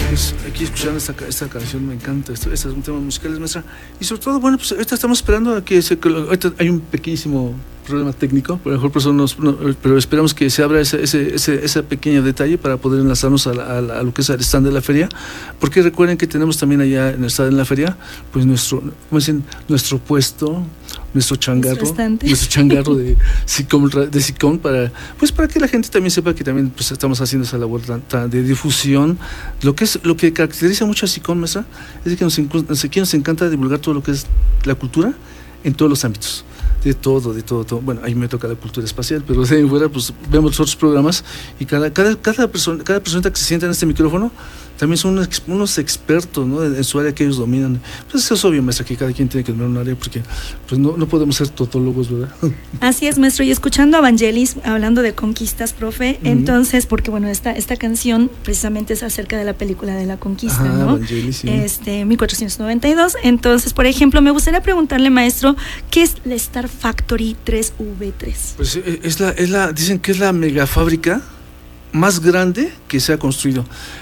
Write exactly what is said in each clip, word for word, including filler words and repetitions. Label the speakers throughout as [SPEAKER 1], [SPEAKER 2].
[SPEAKER 1] pues aquí escuchando esta, esta canción me encanta, esto, estos temas musicales, maestra. Y sobre todo, bueno, pues ahorita estamos esperando a que se, ahorita hay un pequeñísimo problema técnico, por lo mejor por eso nos, no, pero esperamos que se abra ese, ese, ese, ese pequeño detalle para poder enlazarnos a, la, a, la, a lo que es el stand de la feria, porque recuerden que tenemos también allá en el stand de la feria, pues nuestro, ¿cómo dicen? Nuestro puesto, nuestro changarro, nuestro changarro de SICOM, de SICOM para, pues para que la gente también sepa que también pues estamos haciendo esa labor de difusión. Lo que es, lo que caracteriza mucho a SICOM, maestra, es que nos, nos, aquí nos encanta divulgar todo lo que es la cultura en todos los ámbitos. De todo, de todo, todo. Bueno, ahí me toca la cultura espacial, pero de ahí fuera, pues vemos los otros programas y cada, cada, cada persona, cada persona que se sienta en este micrófono también son unos, unos expertos, ¿no? En, en su área que ellos dominan. Pues es obvio, maestra, que cada quien tiene que dominar un área porque pues no, no podemos ser totólogos, ¿verdad?
[SPEAKER 2] Así es, maestro. Y escuchando a Vangelis hablando de conquistas, profe, uh-huh. Entonces, porque bueno, esta, esta canción precisamente es acerca de la película de la conquista, ah, ¿no? Vangelis, sí. Este, mil cuatrocientos noventa y dos. Entonces, por ejemplo, me gustaría preguntarle, maestro, ¿qué es la Star Factory tres V tres?
[SPEAKER 1] Pues es la, es la, dicen que es la megafábrica más grande que se ha construido.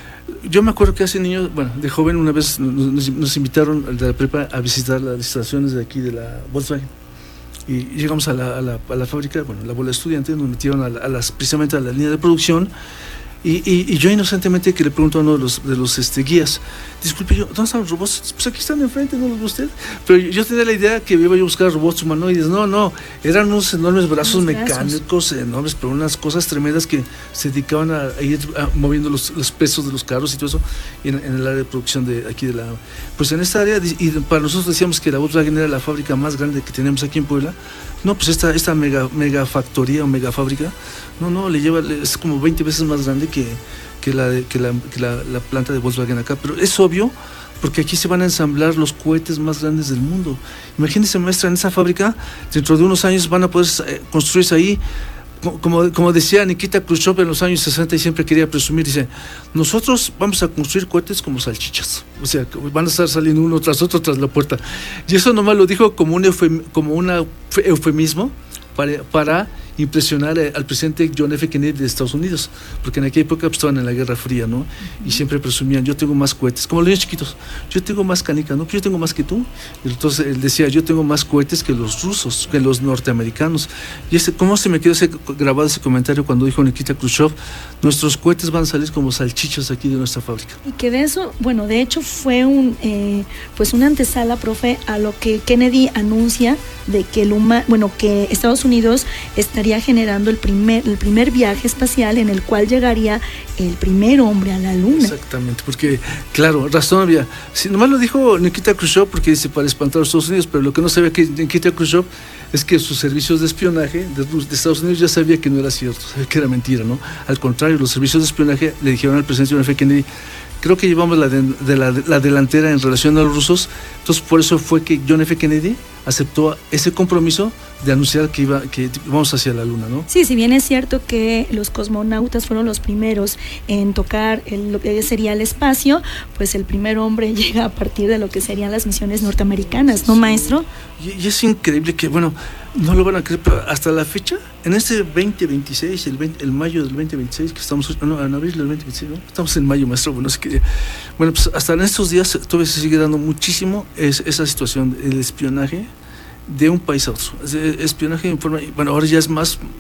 [SPEAKER 1] Yo me acuerdo que hace niños, bueno, de joven una vez nos, nos invitaron de la prepa a visitar las instalaciones de aquí de la Volkswagen y llegamos a la, a la, a la fábrica, bueno, la bola de estudiantes, nos metieron a, la, a las, precisamente a la línea de producción. Y, y, y yo inocentemente que le pregunto a uno de los, de los este, guías, disculpe, yo, ¿dónde están los robots? Pues aquí están enfrente, ¿no los ve usted? Pero yo, yo tenía la idea que iba yo a buscar robots humanoides. No, no, eran unos enormes brazos unos mecánicos, brazos. enormes, pero unas cosas tremendas que se dedicaban a, a ir a, moviendo los, los pesos de los carros y todo eso en, en el área de producción de aquí de la... Pues en esta área, y para nosotros decíamos que la Volkswagen era la fábrica más grande que tenemos aquí en Puebla. No, pues esta, esta mega, mega factoría o mega fábrica, no, no, le lleva, es como veinte veces más grande que, que, la, que, la, que la, la planta de Volkswagen acá, pero es obvio porque aquí se van a ensamblar los cohetes más grandes del mundo. Imagínense, maestra, en esa fábrica, dentro de unos años van a poder construirse ahí, como, como decía Nikita Khrushchev en los años sesenta y siempre quería presumir, dice, nosotros vamos a construir cohetes como salchichas, o sea, van a estar saliendo uno tras otro tras la puerta. Y eso nomás lo dijo como un eufem, como una eufemismo para, para impresionar al presidente John F. Kennedy de Estados Unidos, porque en aquella época pues, estaban en la Guerra Fría, ¿no? Y siempre presumían, yo tengo más cohetes, como los niños chiquitos, yo tengo más canicas, ¿no? Pues yo tengo más que tú. Y entonces él decía, yo tengo más cohetes que los rusos, que los norteamericanos. Y ese, ¿cómo se me quedó ese, grabado ese comentario cuando dijo Nikita Khrushchev, nuestros cohetes van a salir como salchichas aquí de nuestra fábrica?
[SPEAKER 2] Y que de eso, bueno, de hecho fue un, eh, pues una antesala, profe, a lo que Kennedy anuncia de que el huma, bueno, que Estados Unidos estaría generando el primer, el primer viaje espacial en el cual llegaría el primer hombre a la luna.
[SPEAKER 1] Exactamente, porque, claro, razón había. Sí, nomás lo dijo Nikita Khrushchev porque dice para espantar a los Estados Unidos, pero lo que no sabía que Nikita Khrushchev es que sus servicios de espionaje de, de Estados Unidos ya sabía que no era cierto, que era mentira, ¿no? Al contrario, los servicios de espionaje le dijeron al presidente John F. Kennedy, creo que llevamos la, de, de la, de la delantera en relación a los rusos, entonces por eso fue que John F. Kennedy aceptó ese compromiso de anunciar que iba que vamos hacia la luna, ¿no?
[SPEAKER 2] Sí, si bien es cierto que los cosmonautas fueron los primeros en tocar el, lo que sería el espacio, pues el primer hombre llega a partir de lo que serían las misiones norteamericanas, ¿no, sí, maestro?
[SPEAKER 1] Y, y es increíble que, bueno, no lo van a creer, pero hasta la fecha, en este veinte veintiséis, el, veinte, el mayo del veinte veintiséis, que estamos, no, en abril del veinte veintiséis, ¿no? Estamos en mayo, maestro, bueno, no sé qué. Bueno, pues hasta en estos días todavía se sigue dando muchísimo es, esa situación, el espionaje de un país a otro, espionaje en forma, bueno, ahora ya es más